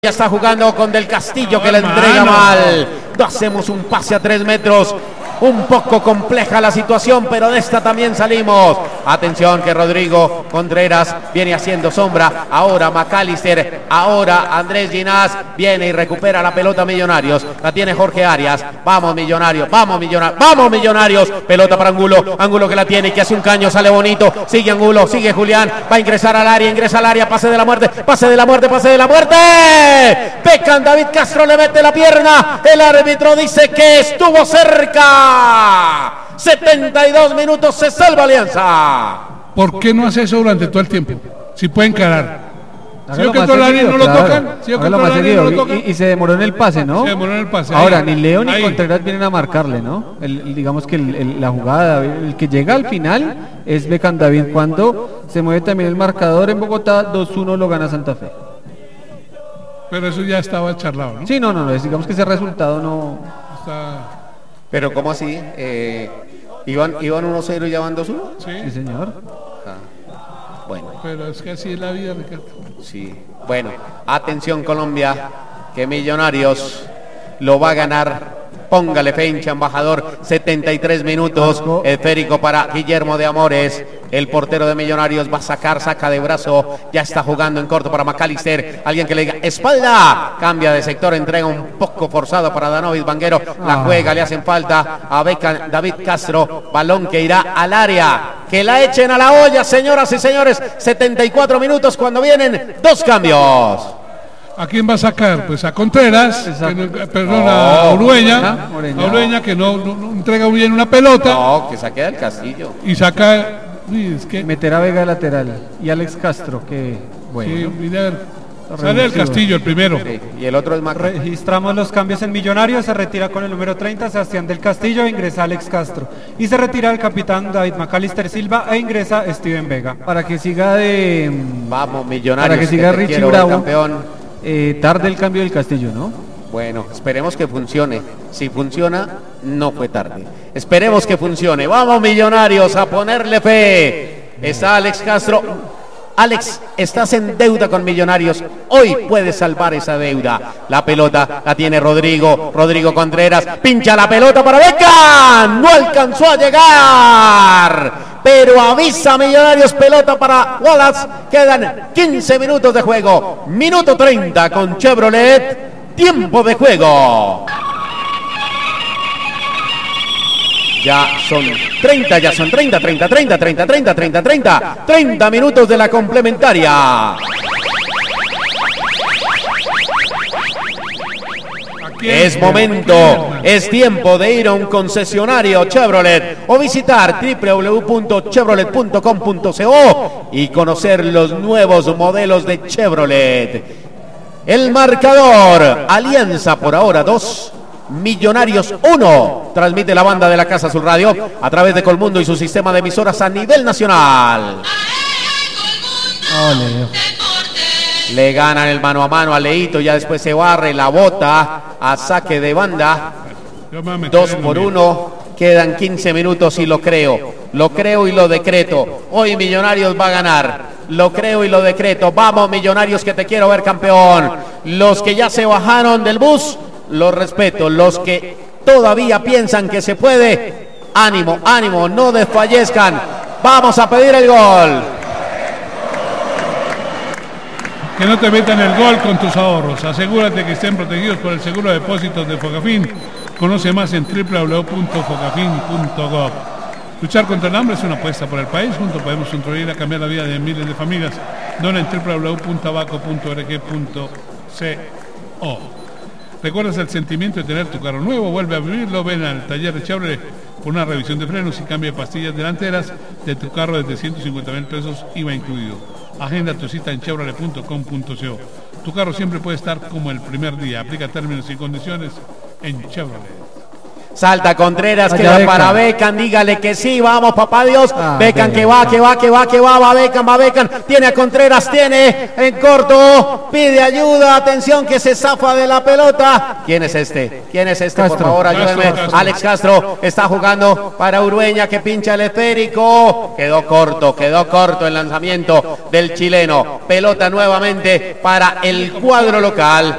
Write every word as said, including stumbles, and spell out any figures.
Ya está jugando con Del Castillo que le entrega mal. No hacemos un pase a tres metros. Un poco compleja la situación, pero de esta también salimos. Atención que Rodrigo Contreras viene haciendo sombra. Ahora McAllister, ahora Andrés Ginás viene y recupera la pelota Millonarios. La tiene Jorge Arias. Vamos Millonarios, vamos Millonarios, vamos Millonarios. Pelota para Angulo, Angulo que la tiene y que hace un caño, sale bonito. Sigue Angulo, sigue Julián, va a ingresar al área, ingresa al área, pase de la muerte, pase de la muerte, pase de la muerte. Pecan, David Castro le mete la pierna. El árbitro dice que estuvo cerca. setenta y dos minutos, se salva Alianza. ¿Por qué no hace eso durante todo el tiempo? Si puede encarar. ¿Sí o que todo el no lo claro. tocan? ¿Sí o que todo el no lo tocan? Y, y se demoró en el pase, ¿no? Se demoró en el pase. Ahora, ahí, ni Leo ni ahí. Contreras vienen a marcarle, ¿no? El, el, digamos que el, el, la jugada, el que llega al final es Beckham David. Cuando se mueve también el marcador en Bogotá, dos uno lo gana Santa Fe. Pero eso ya estaba charlado, ¿no? Sí, no, no, no digamos que ese resultado no... Está... Pero ¿cómo así? Eh, ¿Iban, iban uno cero y ya van dos uno? Sí. Sí, señor. Ah, bueno. Pero es que así es la vida, Ricardo. Sí. Bueno, atención Colombia, que Millonarios lo va a ganar. Póngale fecha, embajador. setenta y tres minutos. Esférico para Guillermo de Amores. El portero de Millonarios va a sacar, saca de brazo. Ya está jugando en corto para McAllister. Alguien que le diga espalda. Cambia de sector, entrega un poco forzado para Danovis Vanguero. La juega, le hacen falta a Beca, David Castro. Balón que irá al área. Que la echen a la olla, señoras y señores. setenta y cuatro minutos cuando vienen dos cambios. ¿A quién va a sacar? Pues a Contreras, que no, perdón, a Urueña, a Urueña que no, no, no entrega bien una pelota. No, que saque del Castillo. Y saca, uy, es que... meter a Vega de lateral y Alex Castro, que bueno. Sí, mira, sale el Castillo el primero. Sí, y el otro es Mac. Registramos los cambios en Millonarios. Se retira con el número treinta Sebastián del Castillo, ingresa Alex Castro. Y se retira el capitán David McAllister Silva e ingresa Steven Vega. Para que siga de... Vamos Millonarios. Para que siga que Richie quiero, Bravo. Campeón. Eh, tarde el cambio del Castillo, ¿no? Bueno, esperemos que funcione. Si funciona, no fue tarde. Esperemos que funcione. Vamos Millonarios a ponerle fe. Está Alex Castro. Alex, estás en deuda con Millonarios. Hoy puedes salvar esa deuda. La pelota la tiene Rodrigo. Rodrigo Contreras. Pincha la pelota para Beca. No alcanzó a llegar. Pero avisa Millonarios, pelota para Wallace. Quedan quince minutos de juego. Minuto treinta con Chevrolet. Tiempo de juego. Ya son treinta, ya son treinta, treinta, treinta, treinta, treinta, treinta, treinta, treinta minutos de la complementaria. Es momento, es tiempo de ir a un concesionario Chevrolet o visitar doble u doble u doble u punto chevrolet punto com punto co y conocer los nuevos modelos de Chevrolet. El marcador, Alianza por ahora dos. Millonarios uno. Transmite la banda de la Casa Azul Radio a través de Colmundo y su sistema de emisoras a nivel nacional. Ole. Le ganan el mano a mano a Leito, ya después se barre, la bota a saque de banda. Dos por uno. Quedan quince minutos y lo creo. Lo creo y lo decreto. Hoy Millonarios va a ganar. Lo creo y lo decreto. Vamos Millonarios, que te quiero ver campeón. Los que ya se bajaron del bus, los respeto. Los que todavía piensan que se puede, ánimo, ánimo, no desfallezcan. Vamos a pedir el gol. Que no te metan el gol con tus ahorros. Asegúrate que estén protegidos por el seguro de depósitos de Fogafín. Conoce más en doble u doble u doble u punto fogafín punto gov. Luchar contra el hambre es una apuesta por el país. Juntos podemos contribuir a cambiar la vida de miles de familias. Dona en doble u doble u doble u punto abaco punto org punto co. ¿Recuerdas el sentimiento de tener tu carro nuevo? Vuelve a vivirlo. Ven al taller de Chevrolet por una revisión de frenos y cambio de pastillas delanteras de tu carro desde ciento cincuenta mil pesos, I V A incluido. Agenda tu cita en chevrolet punto com punto co. Tu carro siempre puede estar como el primer día. Aplica términos y condiciones en Chevrolet. Salta Contreras, Allá queda Beckham. para Beckham, dígale que sí, vamos papá Dios. Ah, Beckham que va, Beckham. que va, que va, que va, va Beckham, va Beckham, tiene a Contreras, tiene en corto, pide ayuda, atención que se zafa de la pelota. ¿Quién es este? ¿Quién es este? Castro. Por favor, ayúdenme. Castro, Castro. Alex Castro está jugando para Urueña que pincha el esférico. Quedó corto, quedó corto el lanzamiento del chileno. Pelota nuevamente para el cuadro local.